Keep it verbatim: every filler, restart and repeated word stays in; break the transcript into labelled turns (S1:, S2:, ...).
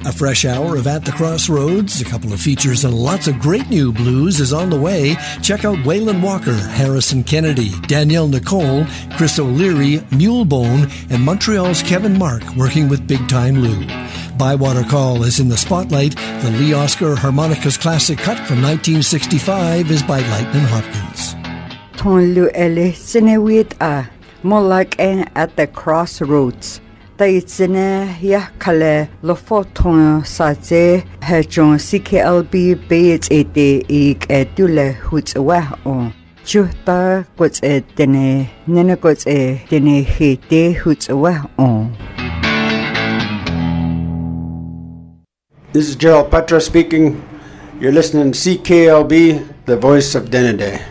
S1: A fresh hour of At the Crossroads, a couple of features, and lots of great new blues is on the way. Check out Waylon Walker, Harrison Kennedy, Danielle Nicole, Chris O'Leary, Mulebone, and Montreal's Kevin Mark working with Big Time Lou. Bywater Call is in the spotlight. The Lee Oscar Harmonicas classic cut from nineteen sixty-five is by Lightnin' Hopkins.
S2: Ton Lu Ele Sinewit A, Molak At the Crossroads. Taitsine ya kale lo foton saje hejon C K L B beit ete ik etule hutwa on chuta kots etene nene kots etene hete hutwa on.
S3: This is Gerald Petra speaking. You're listening to C K L B, the voice of Denede.